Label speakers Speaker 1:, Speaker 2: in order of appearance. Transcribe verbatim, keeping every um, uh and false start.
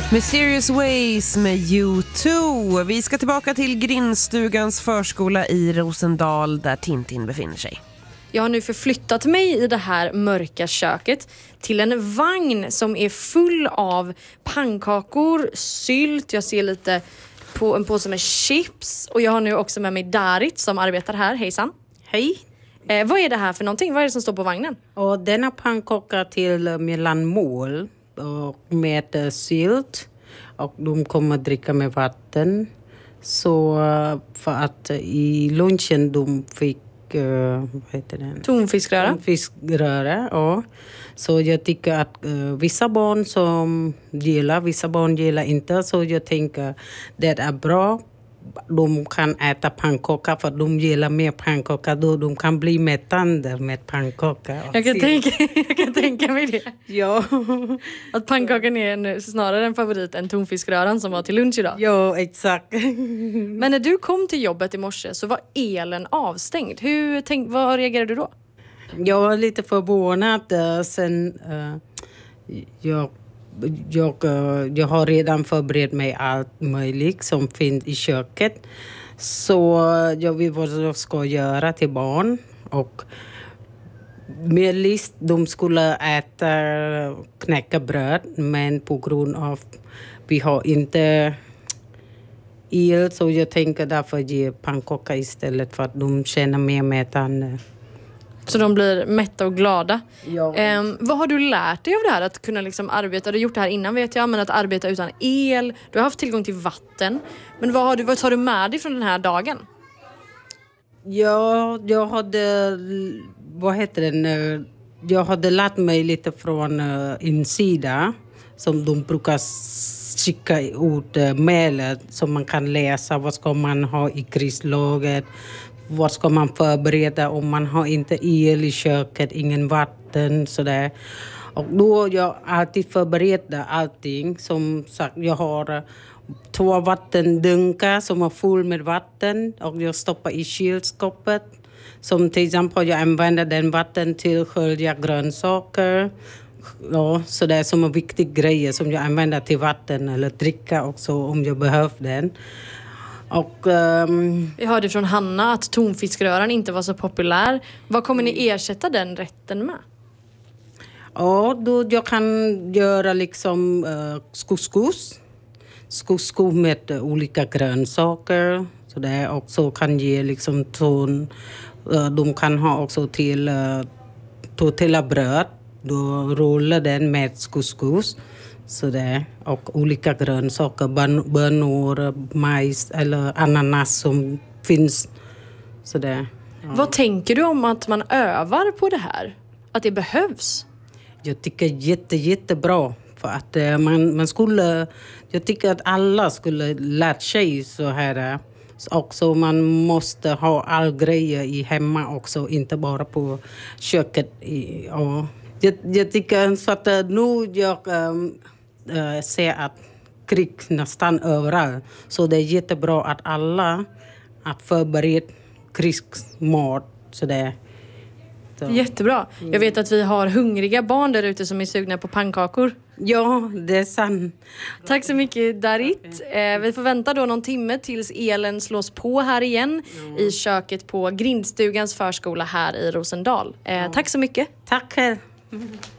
Speaker 1: Mysterious Ways med U två. Vi ska tillbaka till Grindstugans förskola i Rosendal där Tintin befinner sig.
Speaker 2: Jag har nu förflyttat mig i det här mörka köket till en vagn som är full av pannkakor, sylt. Jag ser lite på en påse med chips. Och jag har nu också med mig Darit som arbetar här. Hejsan.
Speaker 3: Hej.
Speaker 2: Eh, vad är det här för någonting? Vad är det som står på vagnen?
Speaker 3: Och denna pannkaka till mellanmål och med uh, sylt. Och de kommer att dricka med vatten. Så uh, för att uh, i lunchen de fick uh, vad heter det?
Speaker 2: Tonfiskröra.
Speaker 3: Tonfiskröra, ja. Så jag tycker att uh, vissa barn som gillar, vissa barn gillar inte. Så jag tänker det är bra. De kan äta pannkaka för de gillar mer pannkaka då de kan bli mättande med pannkaka.
Speaker 2: Jag kan, tänka, jag kan tänka mig det.
Speaker 3: Ja.
Speaker 2: Att pannkakan är en, snarare en favorit än tonfiskröran som var till lunch idag.
Speaker 3: Ja, exakt.
Speaker 2: Men när du kom till jobbet i morse så var elen avstängd. Hur tänk, vad reagerade du då?
Speaker 3: Jag var lite förvånad. Sen uh, jag Jag, jag har redan förberett mig allt möjligt som finns i köket. Så jag vet vad jag ska göra till barn. Och med list, de skulle äta knäckebröd. Men på grund av vi har inte el så jag tänker därför ge pannkaka istället för att de känner mer mättande.
Speaker 2: Så de blir mätta och glada.
Speaker 3: Ja.
Speaker 2: Um, vad har du lärt dig av det här? Att kunna liksom arbeta, du har gjort det här innan vet jag, men att arbeta utan el. Du har haft tillgång till vatten. Men vad, har du, vad tar du med dig från den här dagen?
Speaker 3: Ja, jag hade, vad heter det, jag hade lärt mig lite från uh, insida. Som de brukar skicka ut uh, mejlet som man kan läsa. Vad ska man ha i krislaget? Vad ska man förbereda om man har inte el i köket, ingen vatten, sådär. Och då har jag alltid förberett allting. Som sagt, jag har två vattendunkar som är full med vatten och jag stoppar i kylskåpet. Som till exempel jag använder den vatten till skölja grönsaker. Ja, så det är som en viktig grej som jag använder till vatten eller dricka också om jag behöver den. Och, um,
Speaker 2: Vi hörde från Hanna att tonfiskröran inte var så populär. Vad kommer ni ersätta den rätten med?
Speaker 3: Ja, då jag kan göra liksom uh, couscous. Couscous med uh, olika grönsaker. Så det också kan ge liksom ton. Uh, de kan ha också till uh, tortillabröd. Då rullar den med couscous. Så det, och olika grönsaker, bönor, majs eller ananas som finns. Så det, ja.
Speaker 2: Vad tänker du om att man övar på det här? Att det behövs?
Speaker 3: Jag tycker jätte, jättebra. För att uh, man, man skulle, jag tycker att alla skulle lära sig så här. Också man måste ha all grejer i hemma också, inte bara på köket. I, och jag, jag tycker så att uh, nu jag um, uh, ser att krig nästan överallt. Så det är jättebra att alla att förbereda krigsmat. Så det, så.
Speaker 2: Jättebra. Jag vet att vi har hungriga barn där ute som är sugna på pannkakor.
Speaker 3: Ja, det är sant.
Speaker 2: Tack så mycket, Darit. Eh, vi får vänta då någon timme tills elen slås på här igen mm. i köket på Grindstugans förskola här i Rosendal. Eh, tack så mycket.
Speaker 3: Tack.